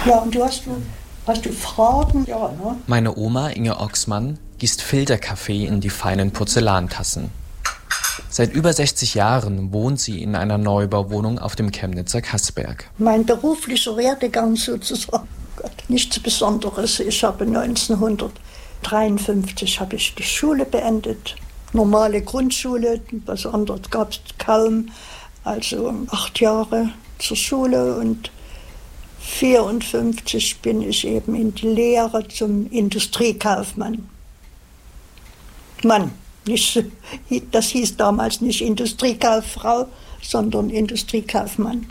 Ja, und hast du Fragen? Ja, ne? Meine Oma Inge Oxmann gießt Filterkaffee in die feinen Porzellantassen. Seit über 60 Jahren wohnt sie in einer Neubauwohnung auf dem Chemnitzer Kassberg. Mein beruflicher Werdegang sozusagen, nichts Besonderes. Ich habe 1953 habe ich die Schule beendet. Normale Grundschule, was anderes gab es kaum. Also 8 Jahre zur Schule und 1954 bin ich eben in die Lehre zum Industriekaufmann. Das hieß damals nicht Industriekauffrau, sondern Industriekaufmann.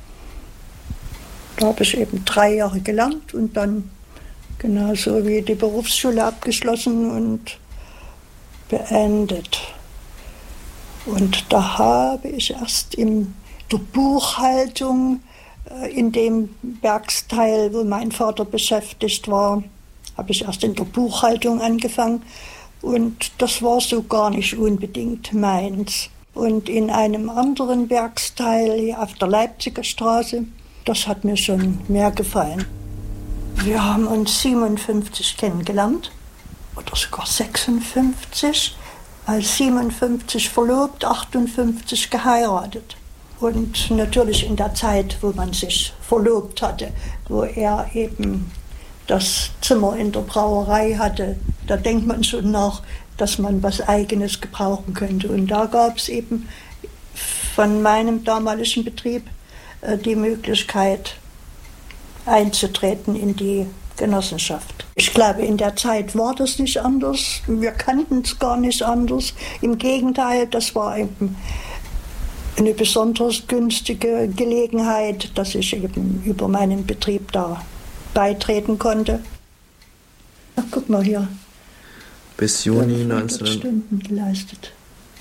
Da habe ich eben 3 Jahre gelernt und dann genauso wie die Berufsschule abgeschlossen und beendet. Und da habe ich erst in der Buchhaltung, in dem Werksteil, wo mein Vater beschäftigt war, habe ich erst in der Buchhaltung angefangen. Und das war so gar nicht unbedingt meins. Und in einem anderen Werksteil hier auf der Leipziger Straße, das hat mir schon mehr gefallen. Wir haben uns 57 kennengelernt, oder sogar 56, als 57 verlobt, 58 geheiratet. Und natürlich in der Zeit, wo man sich verlobt hatte, wo er eben das Zimmer in der Brauerei hatte, da denkt man schon nach, dass man was Eigenes gebrauchen könnte. Und da gab es eben von meinem damaligen Betrieb die Möglichkeit einzutreten in die Genossenschaft. Ich glaube, in der Zeit war das nicht anders. Wir kannten es gar nicht anders. Im Gegenteil, das war eben eine besonders günstige Gelegenheit, dass ich eben über meinen Betrieb da beitreten konnte. Ach, guck mal hier. Bis Juni 1900 Stunden geleistet.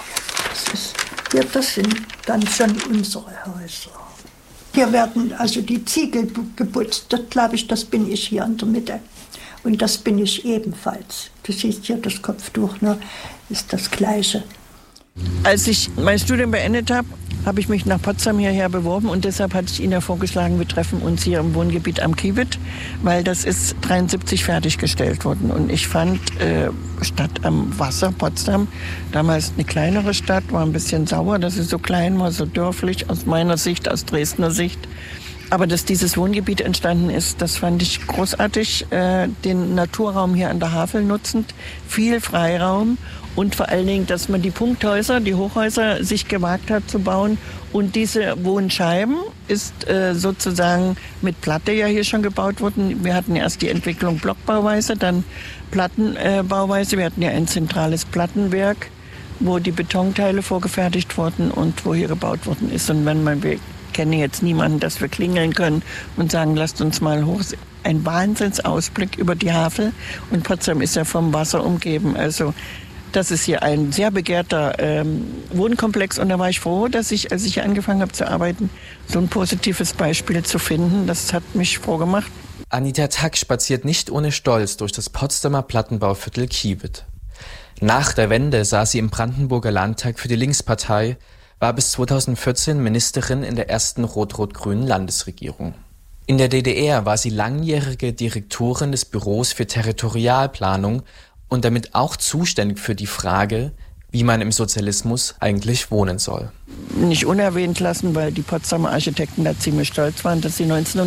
Das sind dann schon unsere Häuser. Hier werden also die Ziegel geputzt. Das glaube ich, das bin ich hier in der Mitte. Und das bin ich ebenfalls. Du siehst hier das Kopftuch, ne? Ist das Gleiche. Als ich mein Studium beendet habe, habe ich mich nach Potsdam hierher beworben und deshalb hatte ich Ihnen ja vorgeschlagen, wir treffen uns hier im Wohngebiet am Kiewit, weil das ist 73 fertiggestellt worden. Und ich fand Stadt am Wasser, Potsdam, damals eine kleinere Stadt, war ein bisschen sauer, dass sie so klein war, so dörflich aus meiner Sicht, aus Dresdner Sicht. Aber dass dieses Wohngebiet entstanden ist, das fand ich großartig. Den Naturraum hier an der Havel nutzend, viel Freiraum. Und vor allen Dingen, dass man die Punkthäuser, die Hochhäuser sich gewagt hat zu bauen. Und diese Wohnscheiben ist sozusagen mit Platte ja hier schon gebaut worden. Wir hatten erst die Entwicklung Blockbauweise, dann Plattenbauweise. Wir hatten ja ein zentrales Plattenwerk, wo die Betonteile vorgefertigt wurden und wo hier gebaut worden ist. Und wir kennen jetzt niemanden, dass wir klingeln können und sagen, lasst uns mal hoch. Ein Wahnsinnsausblick über die Havel. Und Potsdam ist ja vom Wasser umgeben. Also das ist hier ein sehr begehrter Wohnkomplex und da war ich froh, dass ich, als ich hier angefangen habe zu arbeiten, so ein positives Beispiel zu finden. Das hat mich froh gemacht. Anita Tack spaziert nicht ohne Stolz durch das Potsdamer Plattenbauviertel Kiewit. Nach der Wende saß sie im Brandenburger Landtag für die Linkspartei, war bis 2014 Ministerin in der ersten rot-rot-grünen Landesregierung. In der DDR war sie langjährige Direktorin des Büros für Territorialplanung und damit auch zuständig für die Frage, wie man im Sozialismus eigentlich wohnen soll. Nicht unerwähnt lassen, weil die Potsdamer Architekten da ziemlich stolz waren, dass sie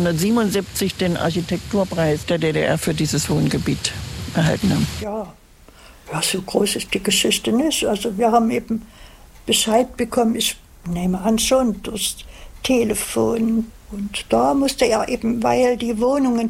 1977 den Architekturpreis der DDR für dieses Wohngebiet erhalten haben. Ja, so groß ist die Geschichte nicht. Also wir haben eben Bescheid bekommen, ich nehme an schon, durchs Telefon. Und da musste er eben, weil die Wohnungen